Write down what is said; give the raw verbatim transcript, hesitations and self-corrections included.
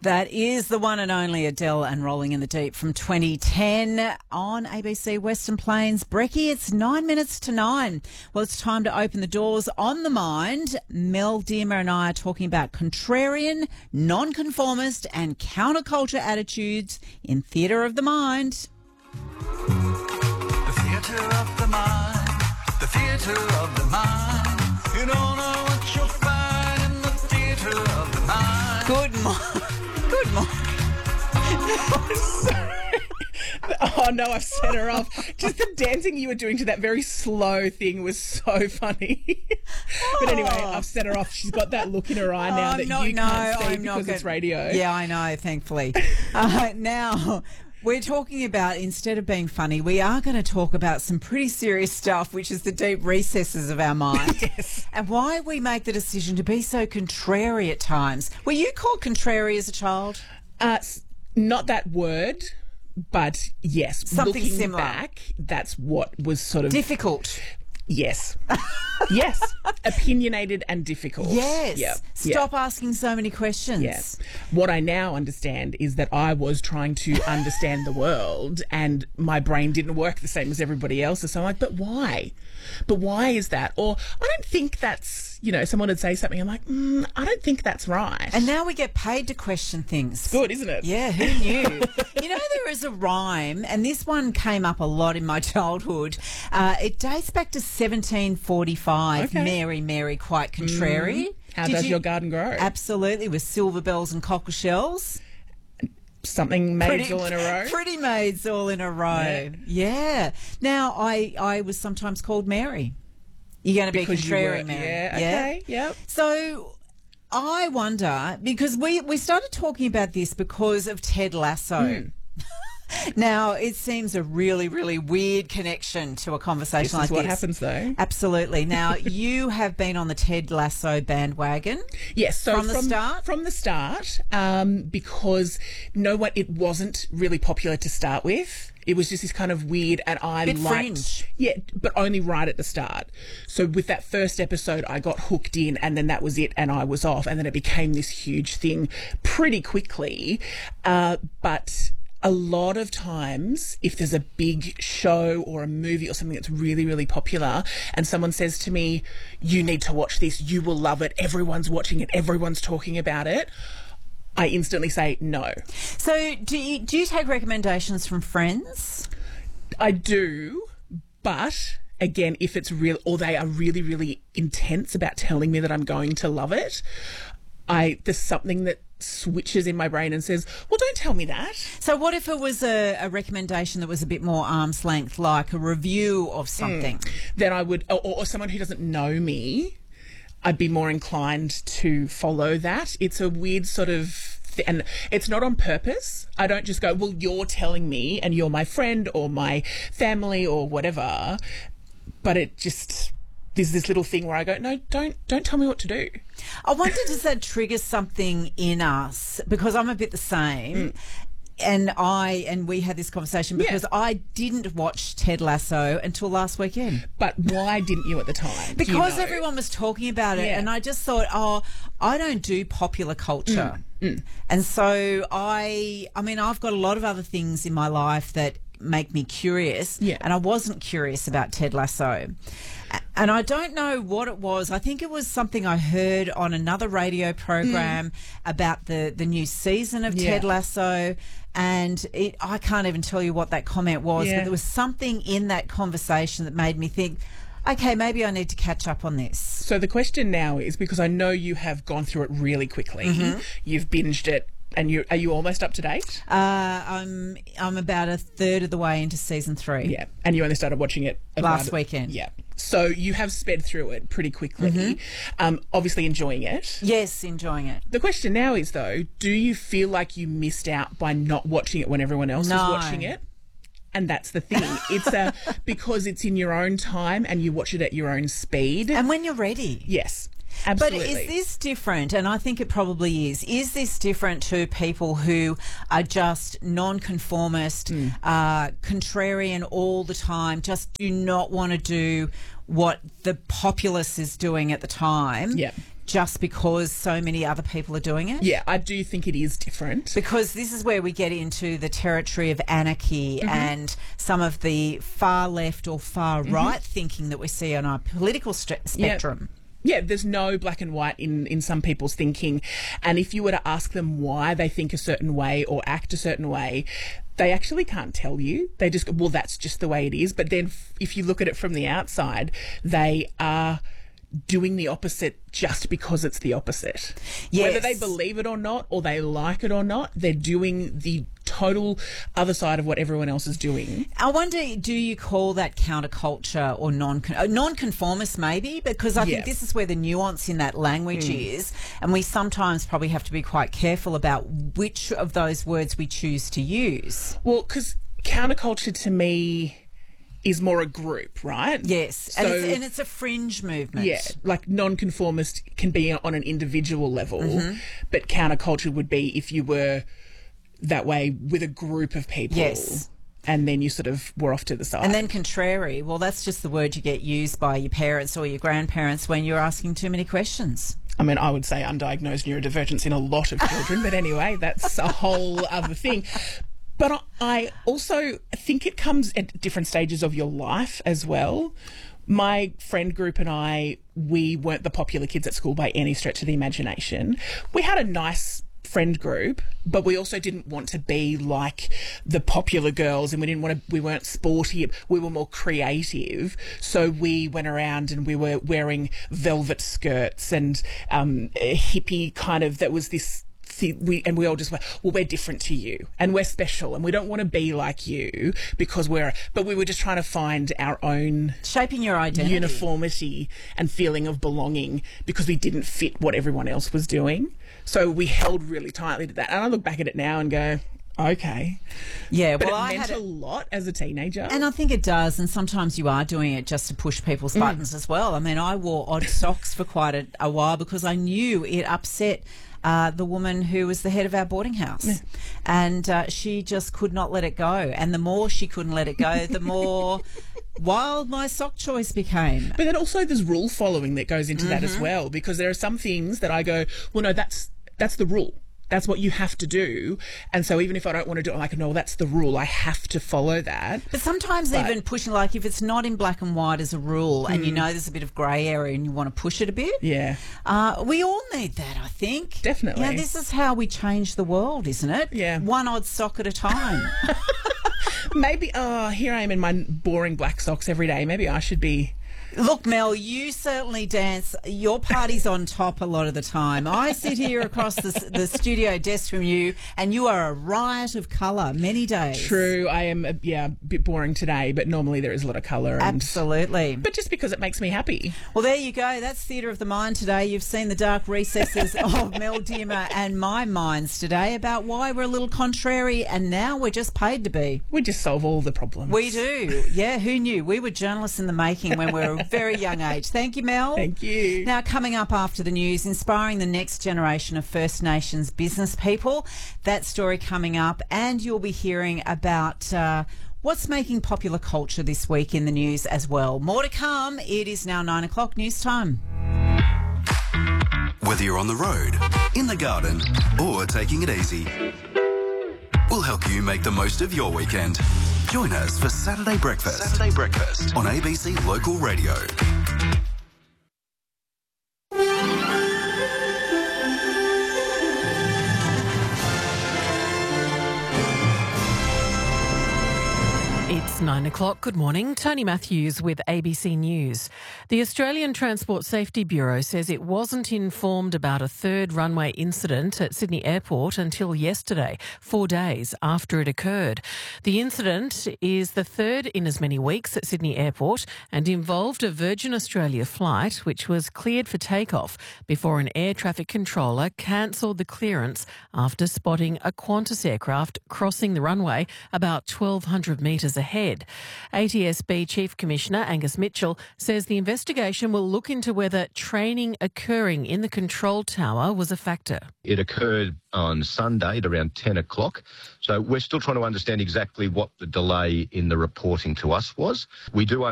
That is the one and only Adele and Rolling in the Deep from twenty ten on A B C Western Plains. Brecky, it's nine minutes to nine. Well, it's time to open the doors on the mind. Mel Dearmer and I are talking about contrarian, nonconformist and counterculture attitudes in theatre of the mind. The theatre of the mind, the theatre of the mind. You don't know what you'll find in the theatre of the mind. Good morning. Good morning. Oh, no, I've set her off. Just the dancing you were doing to that very slow thing was so funny. But anyway, I've set her off. She's got that look in her eye now I'm that not, you no, can't see I'm because not it's gonna, radio. Yeah, I know, thankfully. uh, now, we're talking about, instead of being funny, we are going to talk about some pretty serious stuff, which is the deep recesses of our mind. Yes. And why we make the decision to be so contrary at times. Were you called contrary as a child? Uh, s- not that word, but yes. Something looking similar. back, that's what was sort of... Difficult. Yes. Yes. Opinionated and difficult. Yes. Yeah. Stop asking so many questions. Yes. What I now understand is that I was trying to understand the world and my brain didn't work the same as everybody else's. So I'm like, but why? But why is that? Or I don't think that's, you know, someone would say something. I'm like, mm, I don't think that's right. And now we get paid to question things. Good, isn't it? Yeah, who knew? You know, there is a rhyme, and this one came up a lot in my childhood. Uh, it dates back to seventeen forty-five. Okay. Mary, Mary, quite contrary. Mm. How Did does you- your garden grow? Absolutely, with silver bells and cockle shells. Something maids all in a row? Pretty maids all in a row. Yeah. Yeah. Now, I, I was sometimes called Mary. You're going to be Because you contrary, were- Mary. Yeah, okay, yep. So I wonder, because we, we started talking about this because of Ted Lasso. Mm. Now, it seems a really, really weird connection to a conversation This like is what this. happens, though. Absolutely. Now, you have been on the Ted Lasso bandwagon. Yes, so From the start? From the start, um, because no one, it wasn't really popular to start with. It was just this kind of weird, and I Bit liked, fringe. yeah, but only right at the start. So with that first episode, I got hooked in, and then that was it, and I was off, and then it became this huge thing pretty quickly. Uh, but a lot of times, if there's a big show or a movie or something that's really, really popular and someone says to me, you need to watch this, you will love it, everyone's watching it, everyone's talking about it, I instantly say no. So do you, do you take recommendations from friends? I do, but again, if it's real or they are really, really intense about telling me that I'm going to love it, I there's something that switches in my brain and says, well, don't tell me that. So what if it was a, a recommendation that was a bit more arm's length, like a review of something? Mm. Then I would, or, or someone who doesn't know me, I'd be more inclined to follow that. It's a weird sort of, th- and it's not on purpose. I don't just go, well, you're telling me and you're my friend or my family or whatever. But it just, there's this little thing where I go, no, don't, don't tell me what to do. I wonder, does that trigger something in us? Because I'm a bit the same. Mm. And I and we had this conversation because Yeah. I didn't watch Ted Lasso until last weekend. But why didn't you at the time? Do you Because know? everyone was talking about it, Yeah. and I just thought, oh, I don't do popular culture. Mm, mm. And so I, I mean, I've got a lot of other things in my life that make me curious, Yeah. and I wasn't curious about Ted Lasso. A- And I don't know what it was. I think it was something I heard on another radio program about the, the new season of Yeah. Ted Lasso. And it, I can't even tell you what that comment was, Yeah. but there was something in that conversation that made me think, okay, maybe I need to catch up on this. So the question now is, because I know you have gone through it really quickly, Mm-hmm. you've binged it, and you are you almost up to date? Uh, I'm I'm about a third of the way into season three. Yeah, and you only started watching it Last about- weekend. Yeah, so you have sped through it pretty quickly. Mm-hmm. Um, obviously enjoying it. Yes, enjoying it. The question now is, though, do you feel like you missed out by not watching it when everyone else No. was watching it? And that's the thing. It's a because it's in your own time and you watch it at your own speed. And when you're ready. Yes. But Absolutely. is this different? And I think it probably is. Is this different to people who are just nonconformist, Mm. uh, contrarian all the time, just do not want to do what the populace is doing at the time? Yeah. just because so many other people are doing it? Yeah, I do think it is different. Because this is where we get into the territory of anarchy mm-hmm. and some of the far left or far mm-hmm. right thinking that we see on our political st- spectrum. Yep. Yeah, there's no black and white in, in some people's thinking. And if you were to ask them why they think a certain way or act a certain way, they actually can't tell you. They just go, well, that's just the way it is. But then f- if you look at it from the outside, they are doing the opposite just because it's the opposite. Yes. Whether they believe it or not, or they like it or not, they're doing the total other side of what everyone else is doing. I wonder, do you call that counterculture or non uh, non-conformist maybe? Because I Yeah. think this is where the nuance in that language Mm. is, and we sometimes probably have to be quite careful about which of those words we choose to use. Well, because counterculture to me is more a group, right? Yes, and, it's, and it's a fringe movement. Yeah, like non-conformist can be on an individual level, Mm-hmm. but counterculture would be if you were that way with a group of people. Yes. And then you sort of were off to the side. And then contrary, well, that's just the word you get used by your parents or your grandparents when you're asking too many questions. I mean, I would say undiagnosed neurodivergence in a lot of children, but anyway, that's a whole other thing. But I also think it comes at different stages of your life as well. My friend group and I, we weren't the popular kids at school by any stretch of the imagination. We had a nice friend group, but we also didn't want to be like the popular girls, and we didn't want to, we weren't sporty, we were more creative. So we went around and we were wearing velvet skirts and um, a hippie kind of, that was this, we, and we all just went, well, we're different to you and we're special and we don't want to be like you because we're, but we were just trying to find our own Shaping your identity. uniformity and feeling of belonging because we didn't fit what everyone else was doing. So we held really tightly to that. And I look back at it now and go, okay. Yeah, But well, it I meant had a lot as a teenager. And I think it does, and sometimes you are doing it just to push people's buttons as well. I mean, I wore odd socks for quite a, a while because I knew it upset uh, the woman who was the head of our boarding house. Yeah. And uh, she just could not let it go. And the more she couldn't let it go, the more wild my sock choice became. But then also there's rule following that goes into that Mm-hmm. as well, because there are some things that I go, well, no, that's that's the rule. That's what you have to do. And so even if I don't want to do it, I'm like, no, that's the rule. I have to follow that. But sometimes But- even pushing, like if it's not in black and white as a rule and you know there's a bit of grey area and you want to push it a bit, Yeah. uh, we all need that, I think. Definitely. Yeah, this is how we change the world, isn't it? Yeah. One odd sock at a time. Maybe, oh, here I am in my boring black socks every day. Maybe I should be... Look, Mel, you certainly dance. Your party's on top a lot of the time. I sit here across the, the studio desk from you, and you are a riot of colour many days. True, I am, uh, yeah, a bit boring today, but normally there is a lot of colour. And... Absolutely. But just because it makes me happy. Well, there you go. That's Theatre of the Mind today. You've seen the dark recesses of Mel Dimmer and my minds today about why we're a little contrary, and now we're just paid to be. We just solve all the problems. We do. Yeah, who knew? We were journalists in the making when we were a very young age. Thank you, Mel. Thank you. Now, coming up after the news, inspiring the next generation of First Nations business people. That story coming up, and you'll be hearing about uh, what's making popular culture this week in the news as well. More to come. It is now nine o'clock news time. Whether you're on the road, in the garden, or taking it easy, we'll help you make the most of your weekend. Join us for Saturday Breakfast. Saturday Breakfast on A B C Local Radio. It's nine o'clock. Good morning. Tony Matthews with A B C News. The Australian Transport Safety Bureau says it wasn't informed about a third runway incident at Sydney Airport until yesterday, four days after it occurred. The incident is the third in as many weeks at Sydney Airport and involved a Virgin Australia flight which was cleared for takeoff before an air traffic controller cancelled the clearance after spotting a Qantas aircraft crossing the runway about twelve hundred metres ahead. A T S B Chief Commissioner Angus Mitchell says the investigation will look into whether training occurring in the control tower was a factor. It occurred on Sunday at around ten o'clock. So we're still trying to understand exactly what the delay in the reporting to us was. We do